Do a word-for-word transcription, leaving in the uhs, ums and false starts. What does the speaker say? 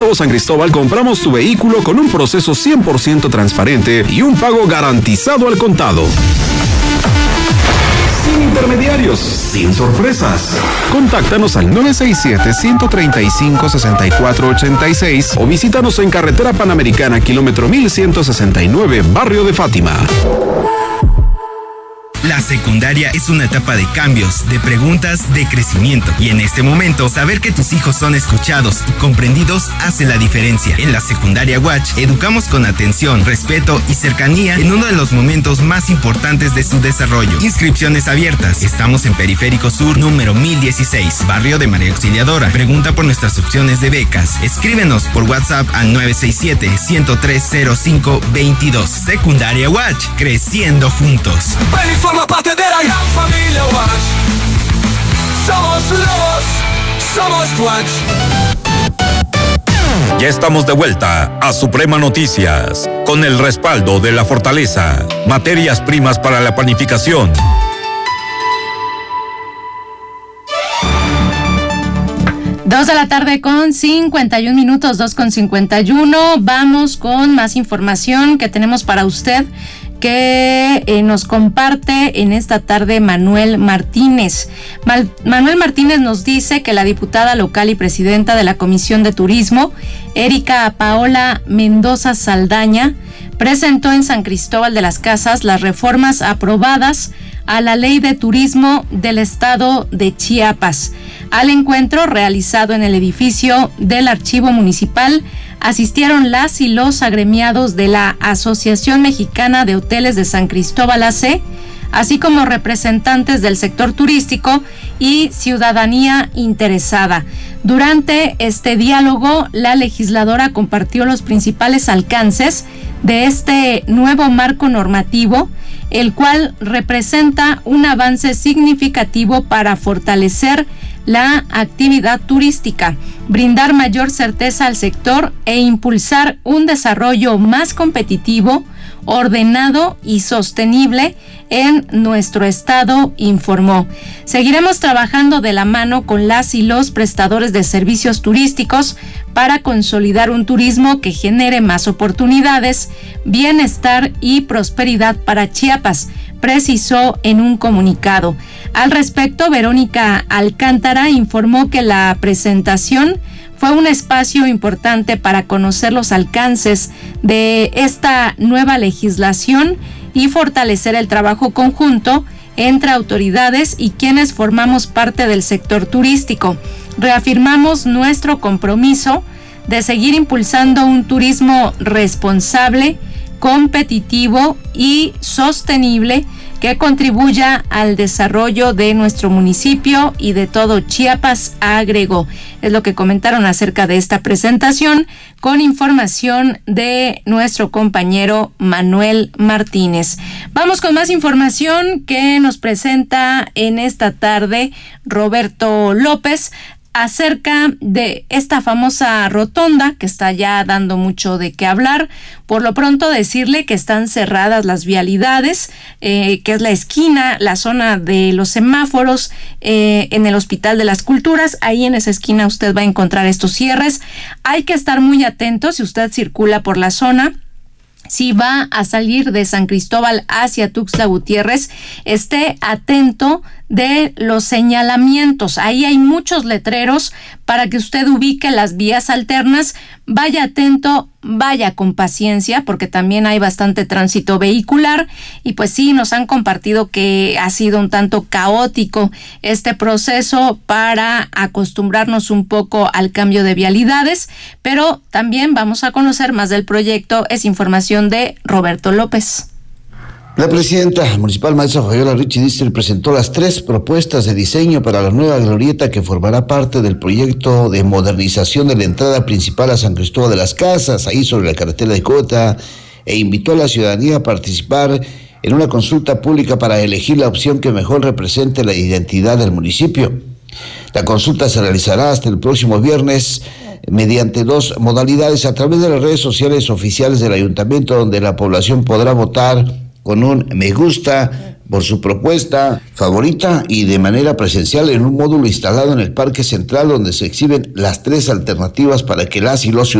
Nuevo San Cristóbal compramos tu vehículo con un proceso cien por ciento transparente y un pago garantizado al contado. Sin intermediarios, sin sorpresas. Contáctanos al nueve seis siete, uno tres cinco, seis cuatro ocho seis o visítanos en Carretera Panamericana, kilómetro mil ciento sesenta y nueve, Barrio de Fátima. La secundaria es una etapa de cambios, de preguntas, de crecimiento. Y en este momento, saber que tus hijos son escuchados y comprendidos hace la diferencia. En la Secundaria Watch, educamos con atención, respeto y cercanía en uno de los momentos más importantes de su desarrollo. Inscripciones abiertas. Estamos en Periférico Sur, número mil dieciséis, Barrio de María Auxiliadora. Pregunta por nuestras opciones de becas. Escríbenos por WhatsApp al nueve seis siete, uno tres cero cinco dos dos. Secundaria Watch, creciendo juntos. Forma parte de la gran familia Watch. Somos lobos, somos Watch. Ya estamos de vuelta a Suprema Noticias, con el respaldo de La Fortaleza, materias primas para la panificación. Dos de la tarde con cincuenta y un minutos, dos con cincuenta y uno. Vamos con más información que tenemos para usted, que eh, nos comparte en esta tarde Manuel Martínez. Mal, Manuel Martínez nos dice que la diputada local y presidenta de la Comisión de Turismo, Erika Paola Mendoza Saldaña, presentó en San Cristóbal de las Casas las reformas aprobadas a la Ley de Turismo del Estado de Chiapas. Al encuentro realizado en el edificio del Archivo Municipal, asistieron las y los agremiados de la Asociación Mexicana de Hoteles de San Cristóbal A C, así como representantes del sector turístico y ciudadanía interesada. Durante este diálogo, la legisladora compartió los principales alcances de este nuevo marco normativo, el cual representa un avance significativo para fortalecer la actividad turística, brindar mayor certeza al sector e impulsar un desarrollo más competitivo, ordenado y sostenible en nuestro estado, informó. Seguiremos trabajando de la mano con las y los prestadores de servicios turísticos para consolidar un turismo que genere más oportunidades, bienestar y prosperidad para Chiapas, precisó en un comunicado. Al respecto, Verónica Alcántara informó que la presentación fue un espacio importante para conocer los alcances de esta nueva legislación y fortalecer el trabajo conjunto entre autoridades y quienes formamos parte del sector turístico. Reafirmamos nuestro compromiso de seguir impulsando un turismo responsable, competitivo y sostenible que contribuya al desarrollo de nuestro municipio y de todo Chiapas, agregó. Es lo que comentaron acerca de esta presentación, con información de nuestro compañero Manuel Martínez. Vamos con más información que nos presenta en esta tarde Roberto López, acerca de esta famosa rotonda que está ya dando mucho de qué hablar. Por lo pronto, decirle que están cerradas las vialidades, eh, que es la esquina, la zona de los semáforos eh, en el Hospital de las Culturas. Ahí en esa esquina usted va a encontrar estos cierres. Hay que estar muy atentos si usted circula por la zona. Si va a salir de San Cristóbal hacia Tuxtla Gutiérrez, esté atento de los señalamientos. Ahí hay muchos letreros para que usted ubique las vías alternas. Vaya atento, vaya con paciencia, porque también hay bastante tránsito vehicular. Y pues sí, nos han compartido que ha sido un tanto caótico este proceso para acostumbrarnos un poco al cambio de vialidades, pero también vamos a conocer más del proyecto. Es información de Roberto López. La presidenta municipal, maestra Fabiola Richie Dister, presentó las tres propuestas de diseño para la nueva glorieta que formará parte del proyecto de modernización de la entrada principal a San Cristóbal de las Casas, ahí sobre la carretera de Cota, e invitó a la ciudadanía a participar en una consulta pública para elegir la opción que mejor represente la identidad del municipio. La consulta se realizará hasta el próximo viernes mediante dos modalidades: a través de las redes sociales oficiales del ayuntamiento, donde la población podrá votar con un me gusta por su propuesta favorita, y de manera presencial en un módulo instalado en el Parque Central, donde se exhiben las tres alternativas para que las y los ciudadanos